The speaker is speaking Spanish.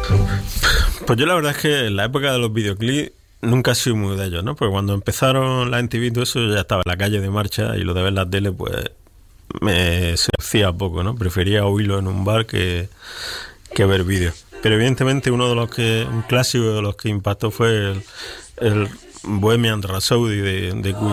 Pues yo la verdad es que en la época de los videoclips nunca he sido muy de ellos, ¿no? Porque cuando empezaron la MTV y todo eso, yo ya estaba en la calle de marcha y lo de ver la tele, pues me seducía poco, ¿no? Prefería oírlo en un bar que ver vídeos. Pero evidentemente un clásico de los que impactó fue el Bohemian Rhapsody de Queen.